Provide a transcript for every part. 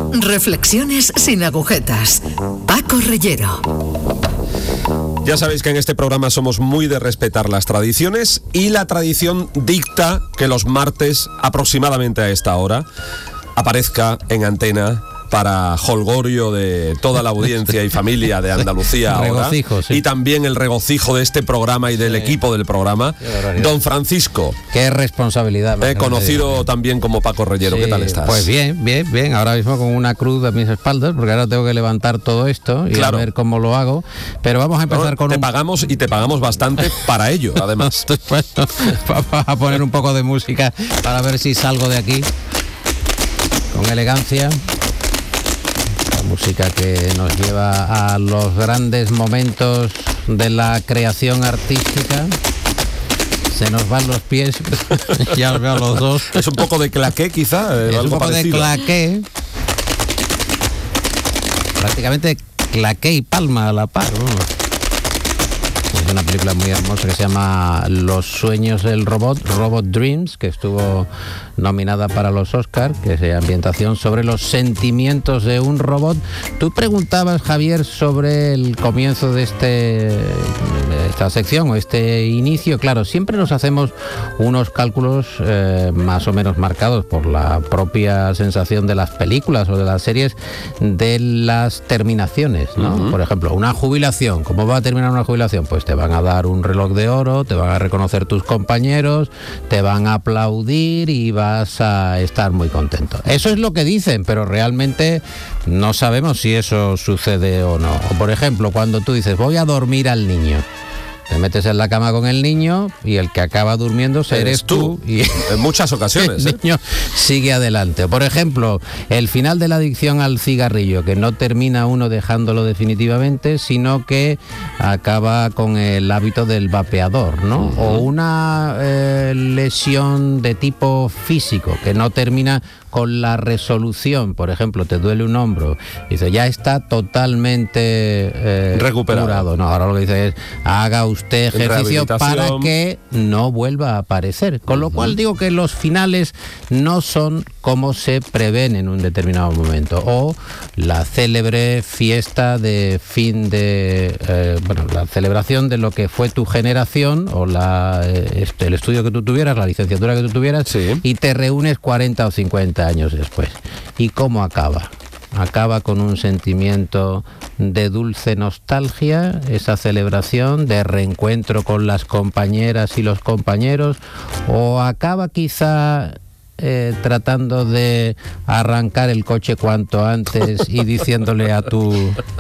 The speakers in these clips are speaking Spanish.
Reflexiones sin agujetas. Paco Reyero. Ya sabéis que en este programa somos muy de respetar las tradiciones y la tradición dicta que los martes, aproximadamente a esta hora, aparezca en antena para jolgorio de toda la audiencia y familia de Andalucía ahora, sí. Y también el regocijo de este programa y del equipo del programa, don Francisco. Qué responsabilidad. Conocido también como Paco Reyero. Sí, ¿qué tal estás? Pues bien. Ahora mismo con una cruz a mis espaldas, porque ahora tengo que levantar todo esto y a ver cómo lo hago. Pero vamos a empezar con pagamos y te pagamos bastante para ello, además. Vamos a poner un poco de música para ver si salgo de aquí con elegancia. Música que nos lleva a los grandes momentos de la creación artística. Se nos van los pies, ya los veo los dos. Es un poco de claqué, quizá. Es algo un poco parecido. De claqué. Prácticamente claqué y palma a la par. Es una película muy hermosa que se llama Los sueños del robot, Robot Dreams, que estuvo nominada para los Oscar, que es ambientación sobre los sentimientos de un robot. Tú preguntabas, Javier, sobre el comienzo de esta sección o este inicio. Claro, siempre nos hacemos unos cálculos más o menos marcados por la propia sensación de las películas o de las series de las terminaciones, ¿no? Uh-huh. Por ejemplo, una jubilación. ¿Cómo va a terminar una jubilación? Pues te van a dar un reloj de oro, te van a reconocer tus compañeros, te van a aplaudir y vas a estar muy contento. Eso es lo que dicen, pero realmente no sabemos si eso sucede o no. O por ejemplo, cuando tú dices, voy a dormir al niño. Te metes en la cama con el niño y el que acaba durmiendo eres tú. Y en muchas ocasiones. El niño sigue adelante. Por ejemplo, el final de la adicción al cigarrillo, que no termina uno dejándolo definitivamente, sino que acaba con el hábito del vapeador, ¿no? Uh-huh. O una lesión de tipo físico, que no termina con la resolución. Por ejemplo, te duele un hombro, dice, ya está totalmente recuperado. No, ahora lo que dice es, haga usted ejercicio para que no vuelva a aparecer. Con lo cual digo que los finales no son como se prevén en un determinado momento. O la célebre fiesta de fin de... la celebración de lo que fue tu generación o el estudio que tú tuvieras, la licenciatura que tú tuvieras, sí. Y te reúnes 40 o 50 años después. ¿Y cómo acaba? Acaba con un sentimiento de dulce nostalgia, esa celebración de reencuentro con las compañeras y los compañeros, o acaba quizá tratando de arrancar el coche cuanto antes y diciéndole a tu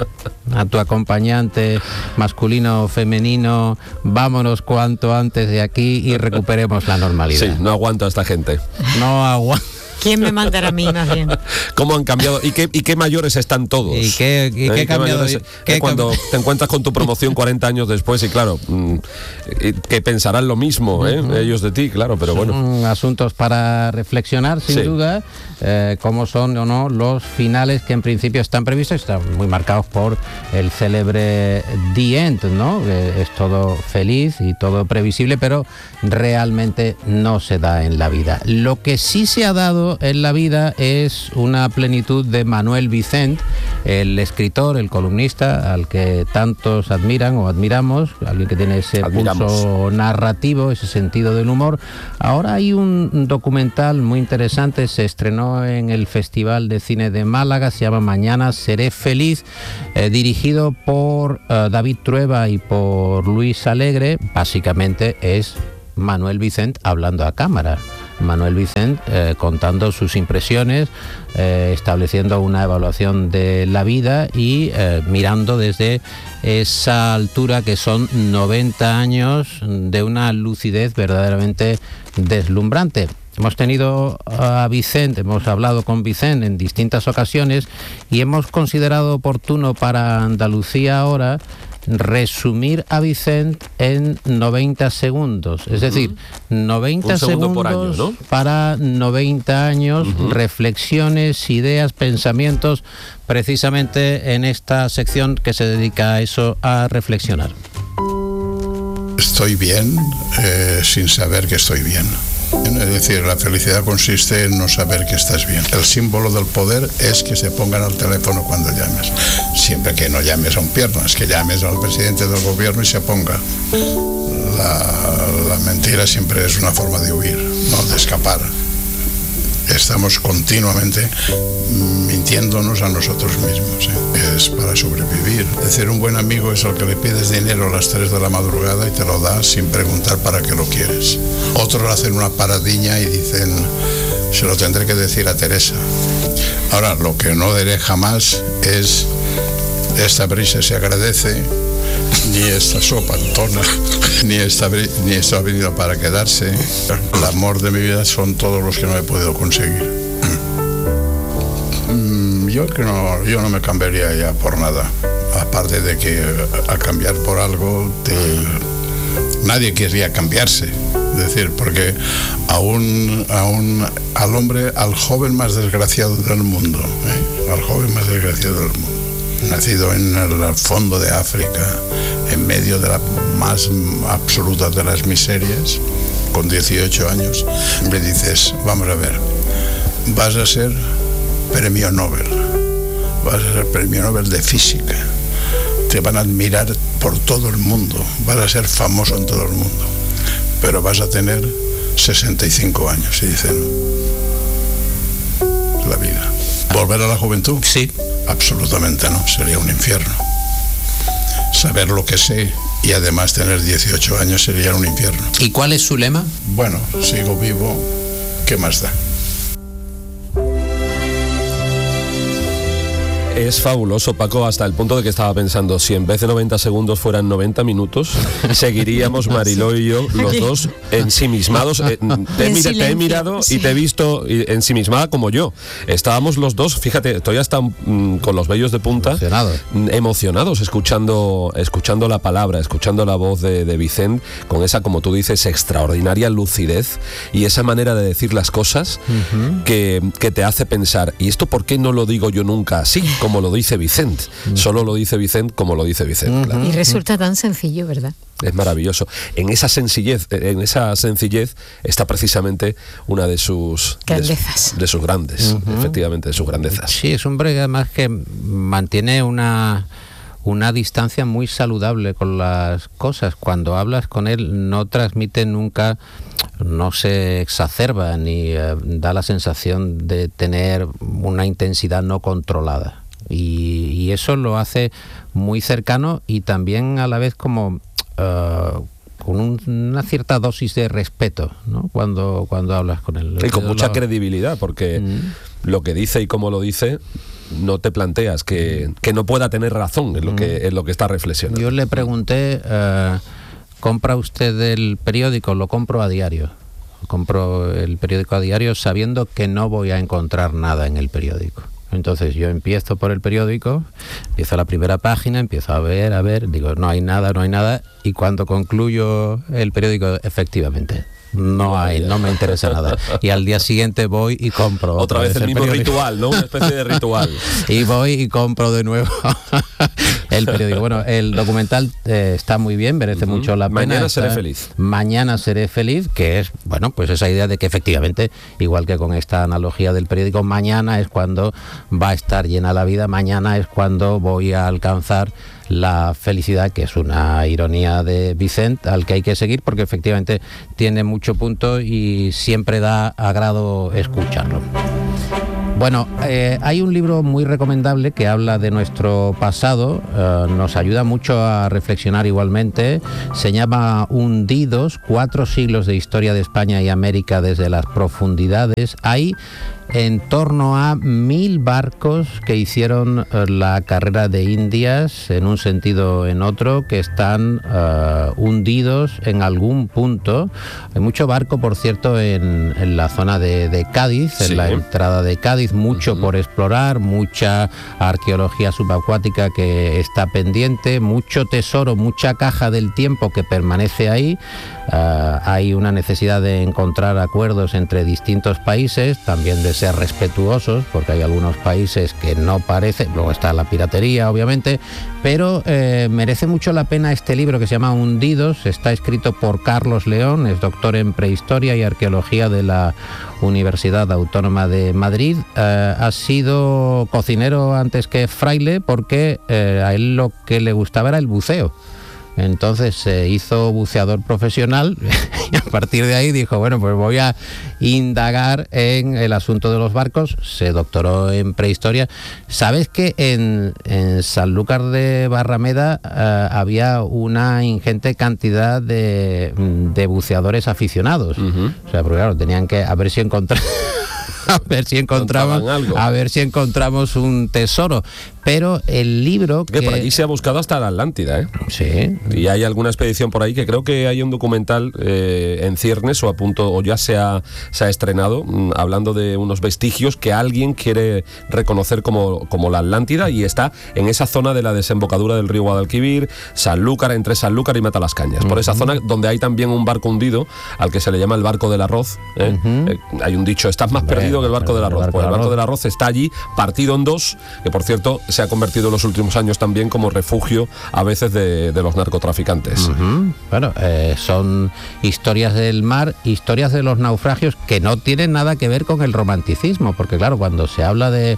acompañante masculino o femenino, vámonos cuanto antes de aquí y recuperemos la normalidad. Sí, no aguanto a esta gente. No aguanto. ¿Quién me mandará a mí más bien? ¿Cómo han cambiado? ¿Y qué mayores están todos? ¿Y qué cambiado? Cuando te encuentras con tu promoción 40 años después y claro, que pensarán lo mismo, ellos de ti, claro, pero bueno. Son asuntos para reflexionar, sin duda, cómo son o no los finales que en principio están previstos, están muy marcados por el célebre The End, ¿no? Es todo feliz y todo previsible, pero realmente no se da en la vida. Lo que sí se ha dado en la vida es una plenitud de Manuel Vicent, el escritor, el columnista al que tantos admiran o admiramos, alguien que tiene ese pulso narrativo, ese sentido del humor. Ahora hay un documental muy interesante, se estrenó en el Festival de Cine de Málaga, se llama Mañana seré feliz, dirigido por David Trueba y por Luis Alegre. Básicamente es Manuel Vicent hablando a cámara. Manuel Vicent contando sus impresiones, estableciendo una evaluación de la vida y mirando desde esa altura que son 90 años de una lucidez verdaderamente deslumbrante. Hemos tenido a Vicent, hemos hablado con Vicent en distintas ocasiones y hemos considerado oportuno para Andalucía ahora resumir a Vicent en 90 segundos. Es decir, 90 segundos por año, ¿no? Para 90 años, reflexiones, ideas, pensamientos, precisamente en esta sección que se dedica a eso, a reflexionar. Estoy bien sin saber que estoy bien. Es decir, la felicidad consiste en no saber que estás bien. El símbolo del poder es que se pongan al teléfono cuando llames. Siempre que no llames a un piernas, que llames al presidente del gobierno y se ponga. La mentira siempre es una forma de huir, no de escapar. Estamos continuamente mintiéndonos a nosotros mismos, ¿eh? Es para sobrevivir. Es decir, un buen amigo es el que le pides dinero a las 3 de la madrugada y te lo da sin preguntar para qué lo quieres. Otros hacen una paradiña y dicen, se lo tendré que decir a Teresa. Ahora, lo que no diré jamás es, esta brisa se agradece, ni esta sopa entona, ni esto ha venido para quedarse. El amor de mi vida son todos los que no he podido conseguir. Yo no me cambiaría ya por nada. Aparte de que a cambiar por algo, nadie querría cambiarse. Es decir, porque al hombre, al joven más desgraciado del mundo, al joven más desgraciado del mundo, nacido en el fondo de África, en medio de la más absoluta de las miserias, con 18 años, me dices, vamos a ver, vas a ser premio Nobel, vas a ser premio Nobel de física, te van a admirar por todo el mundo, vas a ser famoso en todo el mundo, pero vas a tener 65 años, y dicen, la vida. ¿Volver a la juventud? Sí. Absolutamente no, sería un infierno. Saber lo que sé y además tener 18 años sería un infierno. ¿Y cuál es su lema? Bueno, sigo vivo, ¿qué más da? Es fabuloso, Paco, hasta el punto de que estaba pensando, si en vez de 90 segundos fueran 90 minutos, seguiríamos Mariló y yo, los dos ensimismados. Te he mirado y te he visto ensimismada como yo. Estábamos los dos, fíjate, estoy hasta con los vellos de punta, emocionados escuchando la palabra, escuchando la voz de Vicent, con esa, como tú dices, extraordinaria lucidez y esa manera de decir las cosas que te hace pensar, ¿y esto por qué no lo digo yo nunca así? Como lo dice Vicent, solo lo dice Vicent como lo dice Vicent. Claro. Y resulta tan sencillo, ¿verdad? Es maravilloso. En esa sencillez está precisamente una de sus grandezas. De sus grandes, efectivamente, de sus grandezas. Sí, es un hombre además que mantiene una distancia muy saludable con las cosas. Cuando hablas con él no transmite nunca, no se exacerba ni da la sensación de tener una intensidad no controlada. Y eso lo hace muy cercano y también a la vez como con una cierta dosis de respeto, ¿no? Cuando hablas con él. Y con mucha credibilidad, porque lo que dice y cómo lo dice, no te planteas que no pueda tener razón en lo que está reflexionando. Yo le pregunté, ¿compra usted el periódico? Lo compro a diario. Compro el periódico a diario sabiendo que no voy a encontrar nada en el periódico. Entonces yo empiezo por el periódico, empiezo la primera página, empiezo a ver, digo, no hay nada, y cuando concluyo el periódico, efectivamente, no me interesa nada. Y al día siguiente voy y compro otra vez el mismo periódico. Ritual, ¿no? Una especie de ritual. Y voy y compro de nuevo el periódico. Bueno, el documental está muy bien, merece mucho la pena. Mañana seré feliz, que es, bueno, pues esa idea de que efectivamente, igual que con esta analogía del periódico, mañana es cuando va a estar llena la vida, mañana es cuando voy a alcanzar la felicidad, que es una ironía de Vicent al que hay que seguir porque efectivamente tiene mucho punto y siempre da agrado escucharlo. Bueno, hay un libro muy recomendable que habla de nuestro pasado, nos ayuda mucho a reflexionar igualmente, se llama Hundidos, 4 siglos de historia de España y América desde las profundidades. Hay en torno a 1000 barcos que hicieron la carrera de Indias en un sentido o en otro, que están hundidos en algún punto. Hay mucho barco, por cierto, en la zona de Cádiz, sí, en la entrada de Cádiz, mucho por explorar, mucha arqueología subacuática que está pendiente, mucho tesoro, mucha caja del tiempo que permanece ahí. Hay una necesidad de encontrar acuerdos entre distintos países, también de ser respetuosos, porque hay algunos países que no parece, luego está la piratería obviamente, pero merece mucho la pena este libro que se llama Hundidos. Está escrito por Carlos León, es doctor en prehistoria y arqueología de la Universidad Autónoma de Madrid. Ha sido cocinero antes que fraile, porque a él lo que le gustaba era el buceo. Entonces se hizo buceador profesional y a partir de ahí dijo, bueno, pues voy a indagar en el asunto de los barcos. Se doctoró en prehistoria. ¿Sabes que en Sanlúcar de Barrameda había una ingente cantidad de buceadores aficionados? O sea, porque claro, tenían que a ver si encontramos un tesoro. Pero el libro que por allí se ha buscado hasta la Atlántida, ¿eh? Sí. Y hay alguna expedición por ahí que creo que hay un documental en ciernes o a punto, o ya se ha estrenado, hablando de unos vestigios que alguien quiere reconocer como la Atlántida, y está en esa zona de la desembocadura del río Guadalquivir, Sanlúcar, entre Sanlúcar y Matalascañas, por esa zona donde hay también un barco hundido al que se le llama el barco del arroz. Hay un dicho, estás más perdido que el barco del arroz. Pues el barco del arroz está allí, partido en dos, que por cierto se ha convertido en los últimos años también como refugio a veces de los narcotraficantes. Bueno, son historias del mar, historias de los naufragios que no tienen nada que ver con el romanticismo, porque claro, cuando se habla de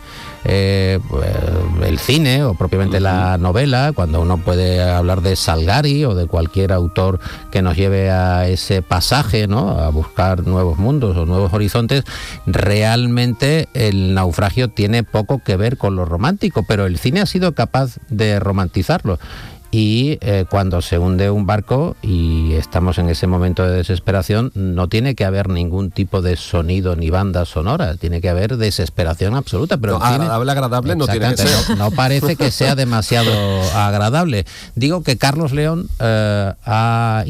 el cine o propiamente la novela, cuando uno puede hablar de Salgari o de cualquier autor que nos lleve a ese pasaje, ¿no?, a buscar nuevos mundos o nuevos horizontes, realmente el naufragio tiene poco que ver con lo romántico, pero el cine ha sido capaz de romantizarlo. Y cuando se hunde un barco y estamos en ese momento de desesperación, no tiene que haber ningún tipo de sonido ni banda sonora, tiene que haber desesperación absoluta. Pero no, agradable no tiene que ser. No parece que sea demasiado agradable. Digo que Carlos León ha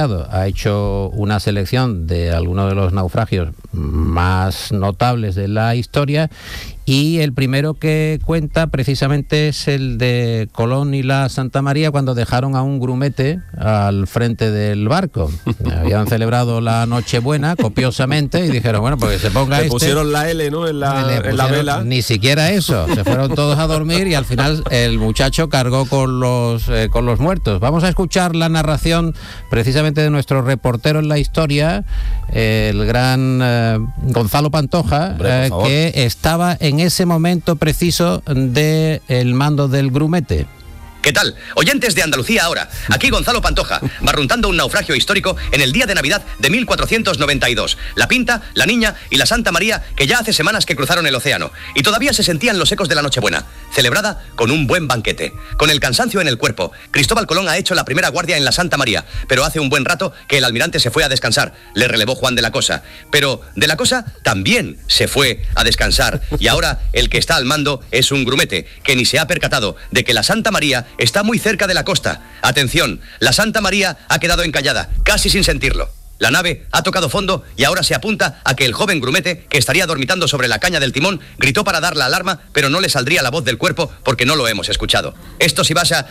hecho una selección de algunos de los naufragios más notables de la historia, y el primero que cuenta precisamente es el de Colón y la Santa María, cuando dejaron a un grumete al frente del barco. Habían celebrado la Nochebuena copiosamente y dijeron, bueno, pues que se ponga Le pusieron la L, ¿no?, en la vela. Ni siquiera eso, se fueron todos a dormir y al final el muchacho cargó con los muertos. Vamos a escuchar la narración precisamente de nuestro reportero en la historia, el gran Gonzalo Pantoja, que estaba en ese momento preciso del mando del grumete. ¿Qué tal? Oyentes de Andalucía ahora. Aquí Gonzalo Pantoja, barruntando un naufragio histórico en el día de Navidad de 1492. La Pinta, la Niña y la Santa María, que ya hace semanas que cruzaron el océano y todavía se sentían los ecos de la Nochebuena, celebrada con un buen banquete. Con el cansancio en el cuerpo, Cristóbal Colón ha hecho la primera guardia en la Santa María, pero hace un buen rato que el almirante se fue a descansar. Le relevó Juan de la Cosa. Pero de la Cosa también se fue a descansar, y ahora el que está al mando es un grumete que ni se ha percatado de que la Santa María está muy cerca de la costa. Atención, la Santa María ha quedado encallada, casi sin sentirlo. La nave ha tocado fondo y ahora se apunta a que el joven grumete, que estaría dormitando sobre la caña del timón, gritó para dar la alarma, pero no le saldría la voz del cuerpo porque no lo hemos escuchado. Esto sí va a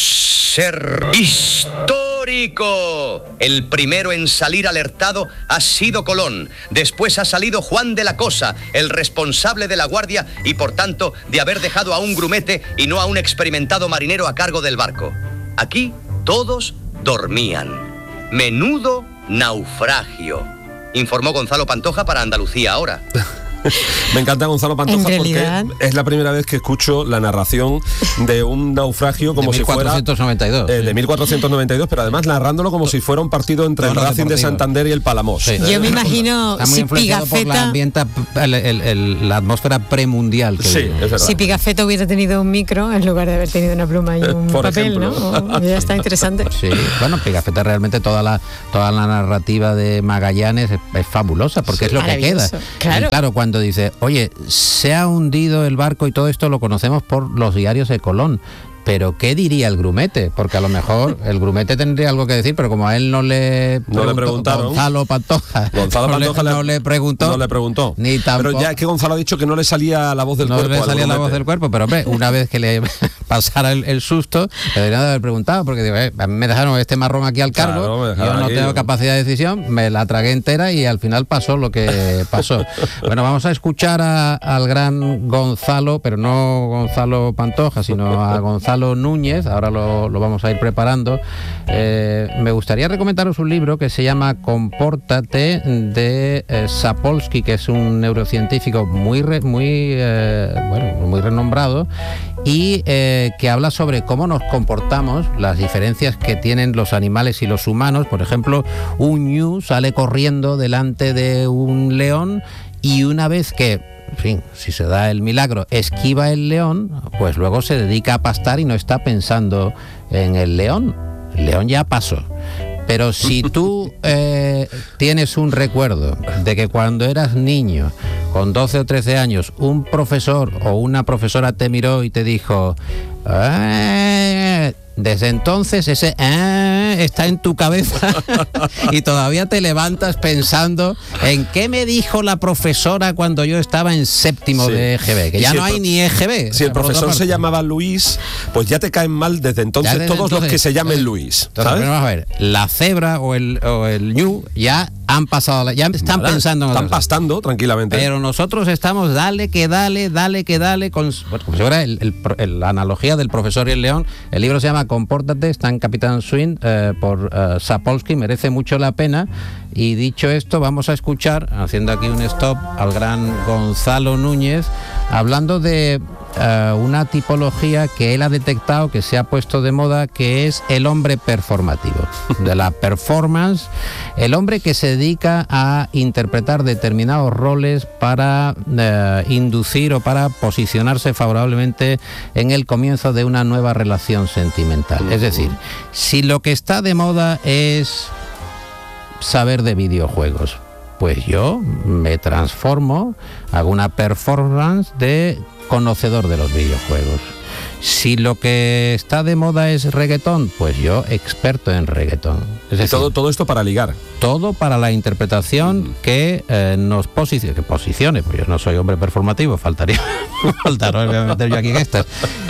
ser histórico. El primero en salir alertado ha sido Colón. Después ha salido Juan de la Cosa, el responsable de la guardia y por tanto de haber dejado a un grumete y no a un experimentado marinero a cargo del barco. Aquí todos dormían. Menudo naufragio, informó Gonzalo Pantoja para Andalucía ahora. Me encanta Gonzalo Pantoja porque es la primera vez que escucho la narración de un naufragio como de 1492, si fuera de 1492, pero además narrándolo como si fuera un partido entre el Racing de Santander y el Palamos. Sí. Yo me imagino si Pigafetta, la atmósfera premundial. Si Pigafetta hubiera tenido un micro en lugar de haber tenido una pluma y un papel, ejemplo, ¿no? Ya está interesante. Sí, bueno, Pigafetta realmente toda la narrativa de Magallanes es fabulosa porque es lo que queda. Claro. Y claro, cuando dice, oye, se ha hundido el barco y todo esto lo conocemos por los diarios de Colón, pero ¿qué diría el grumete? Porque a lo mejor el grumete tendría algo que decir, pero como a él no le preguntaron, Gonzalo Pantoja no le preguntó, ni tampoco. Pero ya es que Gonzalo ha dicho que no le salía la voz del cuerpo. No le salía la voz del cuerpo, pero hombre, una vez que le pasara el susto, le deberían de haber preguntado, porque digo, a mí me dejaron este marrón aquí al cargo, yo no tengo capacidad de decisión, me la tragué entera y al final pasó lo que pasó. Bueno, vamos a escuchar al gran Gonzalo, pero no Gonzalo Pantoja, sino a Gonzalo Núñez. Ahora lo vamos a ir preparando. Me gustaría recomendaros un libro que se llama Compórtate, de Sapolsky, que es un neurocientífico muy renombrado, y que habla sobre cómo nos comportamos, las diferencias que tienen los animales y los humanos. Por ejemplo, un ñu sale corriendo delante de un león y una vez que, en fin, si se da el milagro, esquiva el león, pues luego se dedica a pastar y no está pensando en el león. El león ya pasó. Pero si tú tienes un recuerdo de que cuando eras niño, con 12 o 13 años, un profesor o una profesora te miró y te dijo, desde entonces ese está en tu cabeza y todavía te levantas pensando en qué me dijo la profesora cuando yo estaba en séptimo de EGB, que ya no hay ni EGB. Si el profesor se llamaba Luis, pues ya te caen mal desde entonces todos los que se llamen Luis, ¿sabes? Vamos a ver, la cebra o el ñu ya han pasado, ya están pensando en están pastando tranquilamente. Pero nosotros estamos dale que dale, como si fuera la analogía del profesor y el león. El libro se llama Compórtate, está en Capitán Swing, por Sapolsky, merece mucho la pena. Y dicho esto, vamos a escuchar, haciendo aquí un stop, al gran Gonzalo Núñez, hablando de una tipología que él ha detectado, que se ha puesto de moda, que es el hombre performativo, de la performance, el hombre que se dedica a interpretar determinados roles para inducir o para posicionarse favorablemente en el comienzo de una nueva relación sentimental. Es decir, si lo que está de moda es saber de videojuegos, pues yo me transformo, hago una performance de conocedor de los videojuegos. Si lo que está de moda es reggaetón, pues yo experto en reggaetón. Es decir, todo esto para ligar. Todo para la interpretación que nos posicione, pues yo no soy hombre performativo, faltaría voy a meter yo aquí en estas.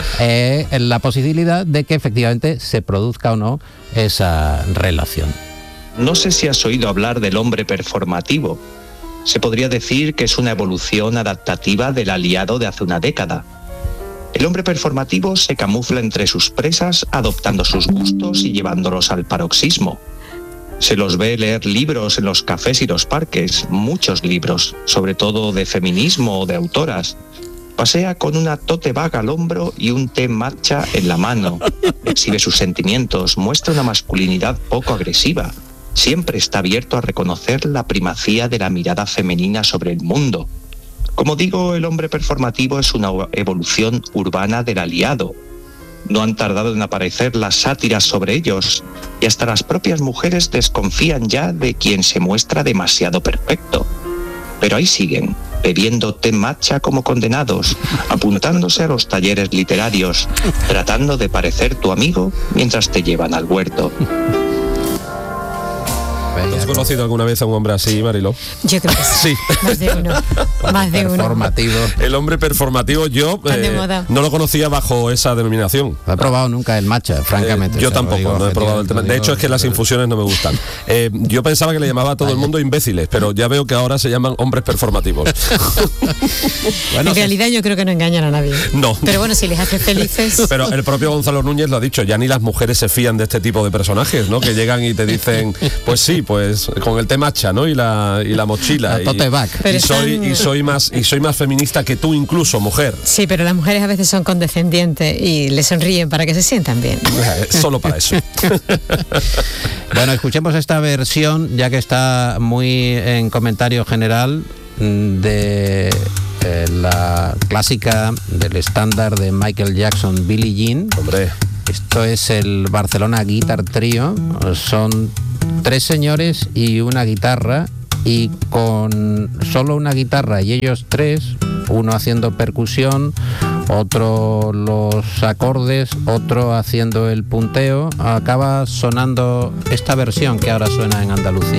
La posibilidad de que efectivamente se produzca o no esa relación. No sé si has oído hablar del hombre performativo. Se podría decir que es una evolución adaptativa del aliado de hace una década. El hombre performativo se camufla entre sus presas, adoptando sus gustos y llevándolos al paroxismo. Se los ve leer libros en los cafés y los parques, muchos libros, sobre todo de feminismo o de autoras. Pasea con una tote bag al hombro y un té matcha en la mano. Exhibe sus sentimientos, muestra una masculinidad poco agresiva. Siempre está abierto a reconocer la primacía de la mirada femenina sobre el mundo. Como digo, el hombre performativo es una evolución urbana del aliado. No han tardado en aparecer las sátiras sobre ellos, y hasta las propias mujeres desconfían ya de quien se muestra demasiado perfecto. Pero ahí siguen, bebiendo té matcha como condenados, apuntándose a los talleres literarios, tratando de parecer tu amigo mientras te llevan al huerto. ¿Has conocido alguna vez a un hombre así, Mariló? Yo creo que sí. Más de uno. Performativo. El hombre performativo, yo no lo conocía bajo esa denominación. No he probado nunca el matcha, francamente. Yo tampoco, no he probado el tema. De hecho, es que las infusiones no me gustan. Yo pensaba que le llamaba a todo el mundo imbéciles, pero ya veo que ahora se llaman hombres performativos. Bueno, en realidad yo creo que no engañan a nadie. No. Pero bueno, si les hace felices... Pero el propio Gonzalo Núñez lo ha dicho, ya ni las mujeres se fían de este tipo de personajes, ¿no? Que llegan y te dicen, pues sí, pues con el té matcha, ¿no? Y la mochila. Y soy más feminista que tú, incluso, mujer. Sí, pero las mujeres a veces son condescendientes y le sonríen para que se sientan bien. Solo para eso. Bueno, escuchemos esta versión, ya que está muy en comentario general, de la clásica del estándar de Michael Jackson, Billie Jean. Hombre. Esto es el Barcelona Guitar Trio. Son 3 señores y una guitarra, y con solo una guitarra y ellos 3, uno haciendo percusión, otro los acordes, otro haciendo el punteo, acaba sonando esta versión que ahora suena en Andalucía.